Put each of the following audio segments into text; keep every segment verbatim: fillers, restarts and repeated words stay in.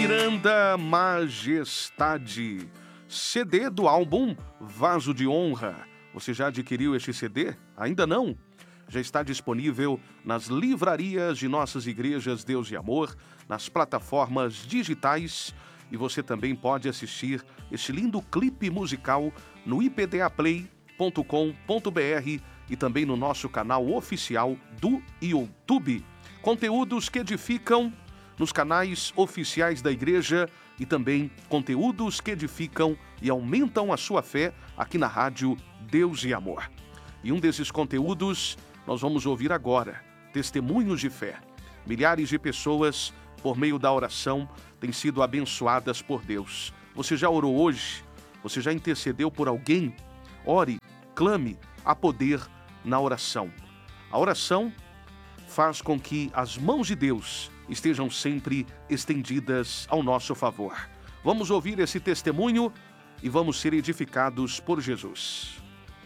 Miranda Majestade, C D do álbum Vaso de Honra. Você já adquiriu este C D? Ainda não? Já está disponível nas livrarias de nossas igrejas Deus e Amor, nas plataformas digitais, e você também pode assistir este lindo clipe musical no i p d a play ponto com ponto b r e também no nosso canal oficial do YouTube. Conteúdos que edificam nos canais oficiais da igreja e também conteúdos que edificam e aumentam a sua fé aqui na rádio Deus e Amor. E um desses conteúdos nós vamos ouvir agora, testemunhos de fé. Milhares de pessoas, por meio da oração, têm sido abençoadas por Deus. Você já orou hoje? Você já intercedeu por alguém? Ore, clame, há poder na oração. A oração faz com que as mãos de Deus estejam sempre estendidas ao nosso favor. Vamos ouvir esse testemunho e vamos ser edificados por Jesus.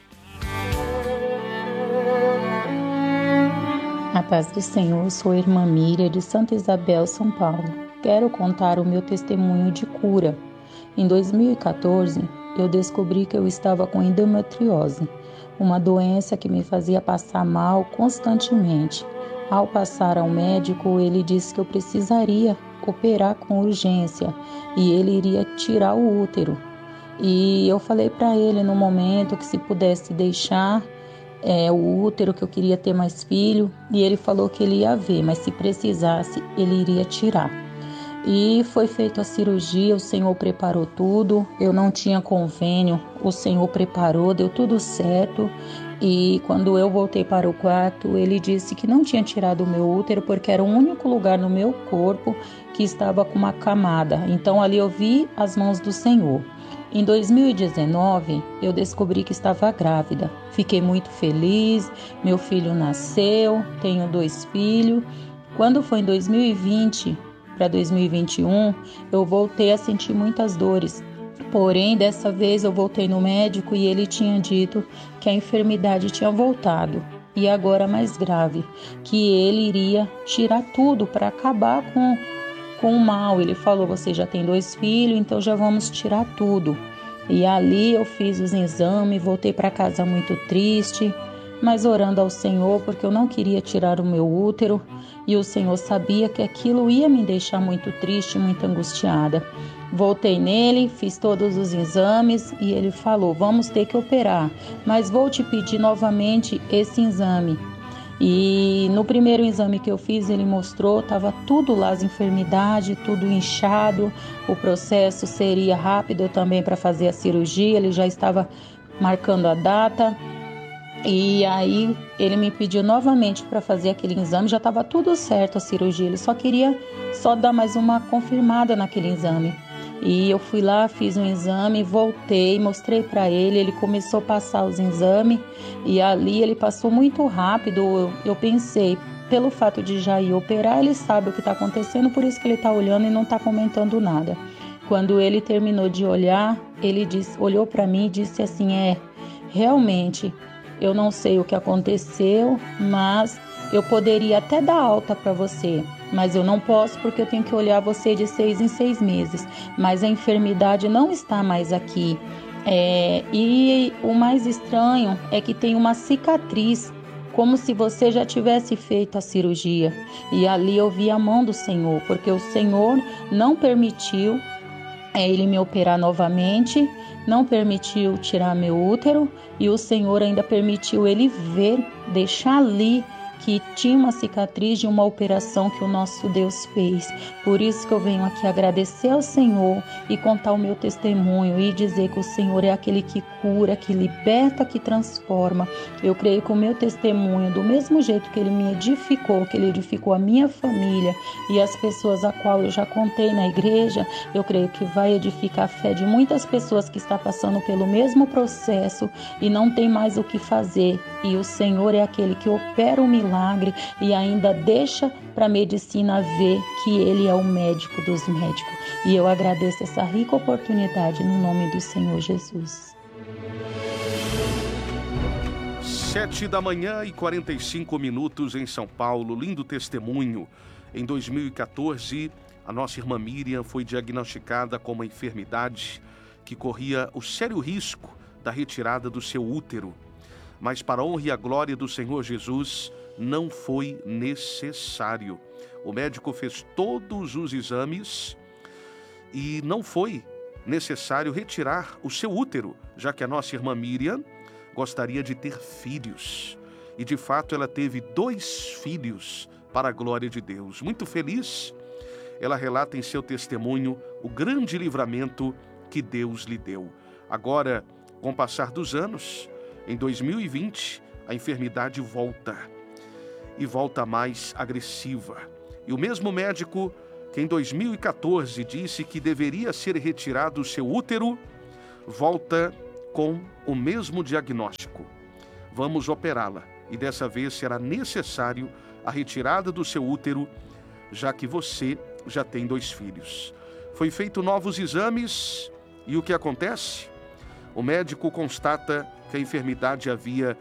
A paz do Senhor, sou a irmã Miriam de Santa Isabel, São Paulo. Quero contar o meu testemunho de cura. Em dois mil e quatorze, eu descobri que eu estava com endometriose, uma doença que me fazia passar mal constantemente. Ao passar ao médico, ele disse que eu precisaria operar com urgência e ele iria tirar o útero. E eu falei para ele no momento que se pudesse deixar é, o útero, que eu queria ter mais filho, e ele falou que ele ia ver, mas se precisasse, ele iria tirar. E foi feita a cirurgia, o Senhor preparou tudo, eu não tinha convênio, o Senhor preparou, deu tudo certo. E quando eu voltei para o quarto, ele disse que não tinha tirado o meu útero porque era o único lugar no meu corpo que estava com uma camada. Então ali eu vi as mãos do Senhor. Em dois mil e dezenove, eu descobri que estava grávida. Fiquei muito feliz, meu filho nasceu, tenho dois filhos. Quando foi em dois mil e vinte para dois mil e vinte e um, eu voltei a sentir muitas dores. Porém, dessa vez eu voltei no médico e ele tinha dito que a enfermidade tinha voltado e agora mais grave, que ele iria tirar tudo para acabar com, com o mal. Ele falou, você já tem dois filhos, então já vamos tirar tudo. E ali eu fiz os exames, voltei para casa muito triste, mas orando ao Senhor, porque eu não queria tirar o meu útero e o Senhor sabia que aquilo ia me deixar muito triste, muito angustiada. Voltei nele, fiz todos os exames e ele falou, vamos ter que operar, mas vou te pedir novamente esse exame. E no primeiro exame que eu fiz, ele mostrou, estava tudo lá, as enfermidades, tudo inchado, o processo seria rápido também para fazer a cirurgia, ele já estava marcando a data. E aí ele me pediu novamente para fazer aquele exame, já estava tudo certo a cirurgia, ele só queria só dar mais uma confirmada naquele exame. E eu fui lá, fiz um exame, voltei, mostrei para ele, ele começou a passar os exames e ali ele passou muito rápido. Eu, eu pensei, pelo fato de já ir operar, ele sabe o que está acontecendo, por isso que ele está olhando e não está comentando nada. Quando ele terminou de olhar, ele disse, olhou para mim e disse assim, é, realmente, eu não sei o que aconteceu, mas eu poderia até dar alta para você, mas eu não posso porque eu tenho que olhar você de seis em seis meses. Mas a enfermidade não está mais aqui. É, e o mais estranho é que tem uma cicatriz, como se você já tivesse feito a cirurgia. E ali eu vi a mão do Senhor, porque o Senhor não permitiu é, ele me operar novamente, não permitiu tirar meu útero e o Senhor ainda permitiu ele ver, deixar ali que tinha uma cicatriz de uma operação que o nosso Deus fez. Por isso que eu venho aqui agradecer ao Senhor e contar o meu testemunho e dizer que o Senhor é aquele que cura, que liberta, que transforma. Eu creio que o meu testemunho, do mesmo jeito que Ele me edificou, que Ele edificou a minha família e as pessoas a qual eu já contei na igreja, eu creio que vai edificar a fé de muitas pessoas que estão passando pelo mesmo processo e não tem mais o que fazer. E o Senhor é aquele que opera o milagre e ainda deixa para a medicina ver que Ele é o médico dos médicos. E eu agradeço essa rica oportunidade no nome do Senhor Jesus. Sete da manhã e quarenta e cinco minutos em São Paulo. Lindo testemunho. Em dois mil e quatorze, A nossa irmã Miriam foi diagnosticada com uma enfermidade que corria o sério risco da retirada do seu útero. Mas para a honra e a glória do Senhor Jesus, não foi necessário. O médico fez todos os exames e não foi necessário retirar o seu útero, já que a nossa irmã Miriam gostaria de ter filhos. E de fato ela teve dois filhos para a glória de Deus. Muito feliz, ela relata em seu testemunho o grande livramento que Deus lhe deu. Agora, com o passar dos anos, em dois mil e vinte, a enfermidade volta e volta mais agressiva. E o mesmo médico que em dois mil e quatorze disse que deveria ser retirado o seu útero, volta com o mesmo diagnóstico. Vamos operá-la e dessa vez será necessário a retirada do seu útero, já que você já tem dois filhos. Foi feito novos exames e o que acontece? O médico constata que a enfermidade havia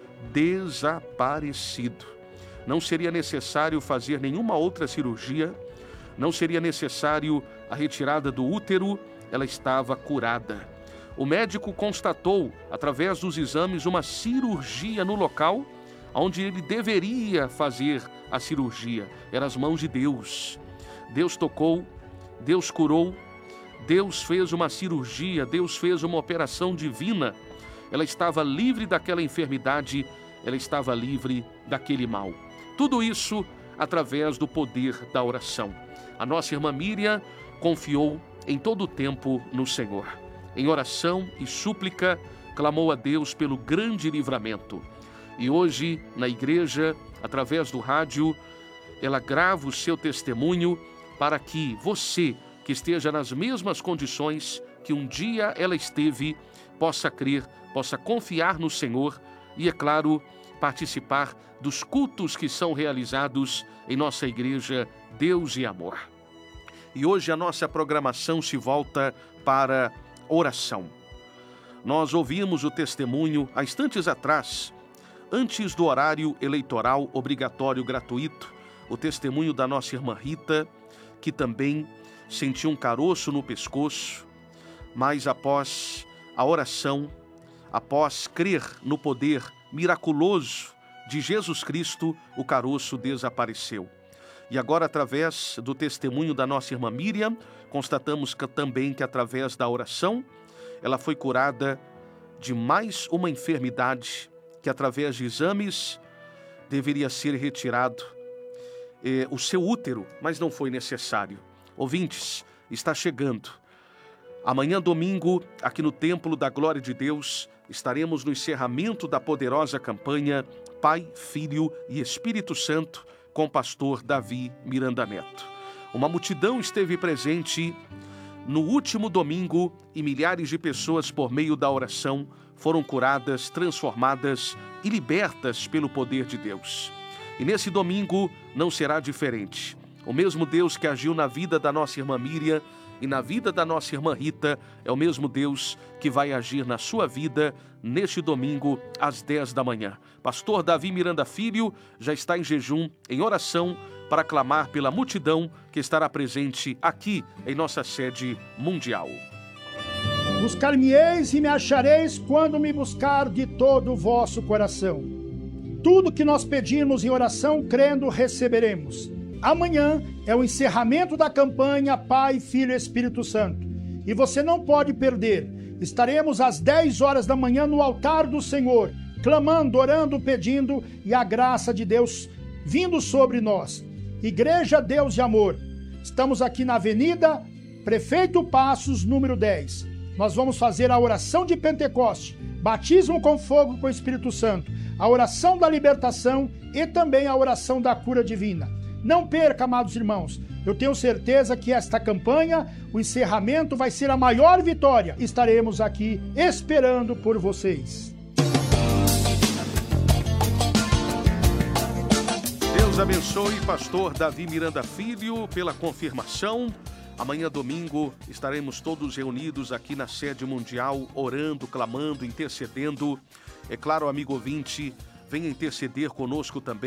desaparecido. Não seria necessário fazer nenhuma outra cirurgia, não seria necessário a retirada do útero, ela estava curada. O médico constatou, através dos exames, uma cirurgia no local onde ele deveria fazer a cirurgia. Era as mãos de Deus. Deus tocou, Deus curou, Deus fez uma cirurgia, Deus fez uma operação divina. Ela estava livre daquela enfermidade, ela estava livre daquele mal. Tudo isso através do poder da oração. A nossa irmã Miriam confiou em todo o tempo no Senhor. Em oração e súplica, clamou a Deus pelo grande livramento. E hoje, na igreja, através do rádio, ela grava o seu testemunho para que você, que esteja nas mesmas condições que um dia ela esteve, possa crer, possa confiar no Senhor e, é claro, participar dos cultos que são realizados em nossa igreja Deus e Amor. E hoje a nossa programação se volta para oração. Nós ouvimos o testemunho há instantes atrás, antes do horário eleitoral obrigatório gratuito, o testemunho da nossa irmã Rita, que também sentiu um caroço no pescoço, mas após a oração, após crer no poder miraculoso de Jesus Cristo, o caroço desapareceu. E agora, através do testemunho da nossa irmã Miriam, constatamos que, também que através da oração, ela foi curada de mais uma enfermidade que, através de exames, deveria ser retirado eh, o seu útero, mas não foi necessário. Ouvintes, está chegando. Amanhã, domingo, aqui no Templo da Glória de Deus, estaremos no encerramento da poderosa campanha Pai, Filho e Espírito Santo, com o pastor Davi Miranda Neto. Uma multidão esteve presente no último domingo e milhares de pessoas, por meio da oração, foram curadas, transformadas e libertas pelo poder de Deus. E nesse domingo não será diferente. O mesmo Deus que agiu na vida da nossa irmã Miriam e na vida da nossa irmã Rita é o mesmo Deus que vai agir na sua vida neste domingo às dez da manhã. Pastor Davi Miranda Filho já está em jejum, em oração, para clamar pela multidão que estará presente aqui em nossa sede mundial. Buscar-me-eis e me achareis quando me buscar de todo o vosso coração. Tudo que nós pedirmos em oração, crendo, receberemos. Amanhã é o encerramento da campanha Pai, Filho e Espírito Santo. E você não pode perder. Estaremos às dez horas da manhã no altar do Senhor, clamando, orando, pedindo e a graça de Deus vindo sobre nós. Igreja Deus de Amor. Estamos aqui na Avenida Prefeito Passos, número dez. Nós vamos fazer a oração de Pentecoste, batismo com fogo com o Espírito Santo, a oração da libertação e também a oração da cura divina. Não perca, amados irmãos. Eu tenho certeza que esta campanha, o encerramento, vai ser a maior vitória. Estaremos aqui esperando por vocês. Deus abençoe, pastor Davi Miranda Filho, pela confirmação. Amanhã, domingo, estaremos todos reunidos aqui na sede mundial, orando, clamando, intercedendo. É claro, amigo ouvinte, venha interceder conosco também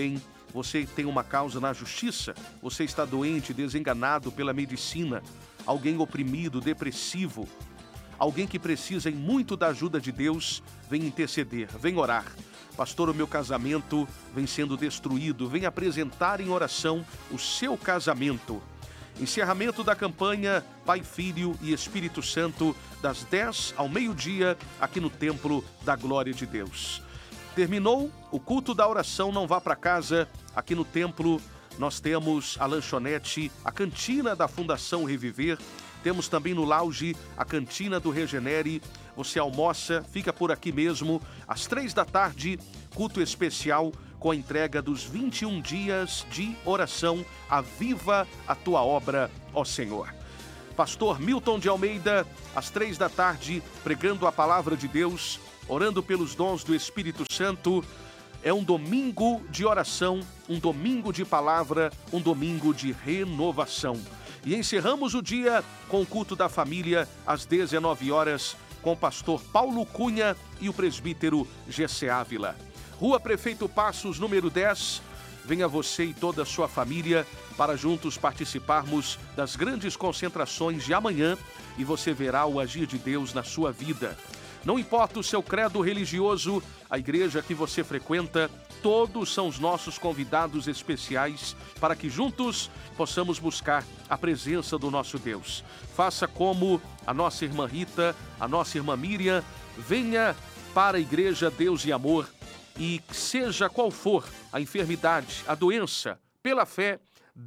Você tem uma causa na justiça, você está doente, desenganado pela medicina, alguém oprimido, depressivo, alguém que precisa muito da ajuda de Deus, vem interceder, vem orar. Pastor, o meu casamento vem sendo destruído, vem apresentar em oração o seu casamento. Encerramento da campanha Pai, Filho e Espírito Santo, das dez ao meio-dia, aqui no Templo da Glória de Deus. Terminou o culto da oração, não vá para casa. Aqui no templo nós temos a lanchonete, a cantina da Fundação Reviver. Temos também no lounge a cantina do Regenere. Você almoça, fica por aqui mesmo. Às três da tarde, culto especial com a entrega dos vinte e um dias de oração. Aviva a tua obra, ó Senhor. Pastor Milton de Almeida, às três da tarde, pregando a palavra de Deus, orando pelos dons do Espírito Santo. É um domingo de oração, um domingo de palavra, um domingo de renovação. E encerramos o dia com o culto da família às dezenove horas, com o pastor Paulo Cunha e o presbítero Gessé Ávila. Rua Prefeito Passos, número dez. Venha você e toda a sua família para juntos participarmos das grandes concentrações de amanhã e você verá o agir de Deus na sua vida. Não importa o seu credo religioso, a igreja que você frequenta, todos são os nossos convidados especiais para que juntos possamos buscar a presença do nosso Deus. Faça como a nossa irmã Rita, a nossa irmã Miriam, venha para a igreja Deus e Amor e seja qual for a enfermidade, a doença, pela fé,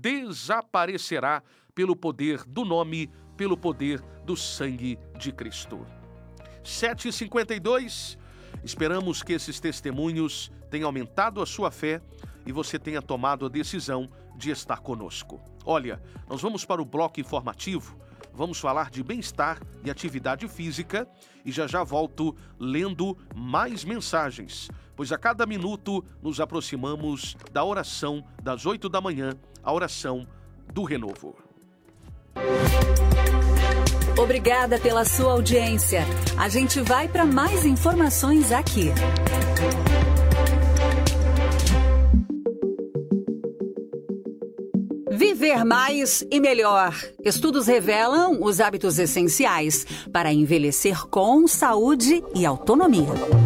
desaparecerá pelo poder do nome, pelo poder do sangue de Cristo. sete e cinquenta e dois, esperamos que esses testemunhos tenham aumentado a sua fé e você tenha tomado a decisão de estar conosco. Olha, nós vamos para o bloco informativo, vamos falar de bem-estar e atividade física e já já volto lendo mais mensagens, pois a cada minuto nos aproximamos da oração das oito da manhã, a oração do renovo. Obrigada pela sua audiência. A gente vai para mais informações aqui. Viver mais e melhor. Estudos revelam os hábitos essenciais para envelhecer com saúde e autonomia.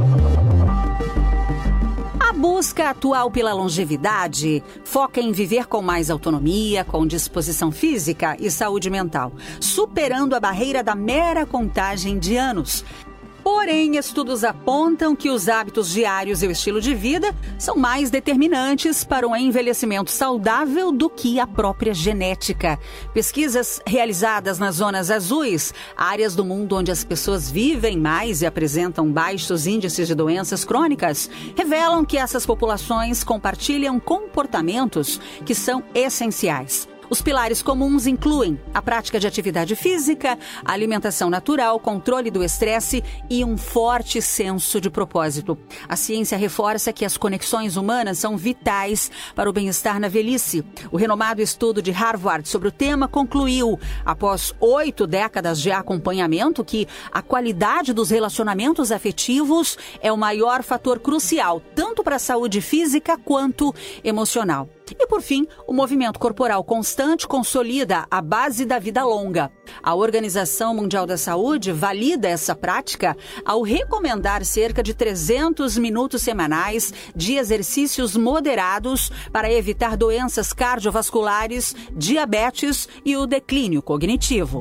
A busca atual pela longevidade foca em viver com mais autonomia, com disposição física e saúde mental, superando a barreira da mera contagem de anos. Porém, estudos apontam que os hábitos diários e o estilo de vida são mais determinantes para um envelhecimento saudável do que a própria genética. Pesquisas realizadas nas zonas azuis, áreas do mundo onde as pessoas vivem mais e apresentam baixos índices de doenças crônicas, revelam que essas populações compartilham comportamentos que são essenciais. Os pilares comuns incluem a prática de atividade física, a alimentação natural, controle do estresse e um forte senso de propósito. A ciência reforça que as conexões humanas são vitais para o bem-estar na velhice. O renomado estudo de Harvard sobre o tema concluiu, após oito décadas de acompanhamento, que a qualidade dos relacionamentos afetivos é o maior fator crucial, tanto para a saúde física quanto emocional. E, por fim, o movimento corporal constante consolida a base da vida longa. A Organização Mundial da Saúde valida essa prática ao recomendar cerca de trezentos minutos semanais de exercícios moderados para evitar doenças cardiovasculares, diabetes e o declínio cognitivo.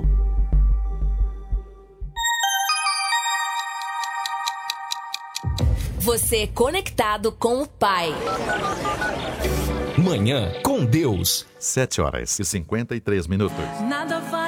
Você conectado com o Pai. Manhã com Deus. sete horas e cinquenta e três minutos. Nada vai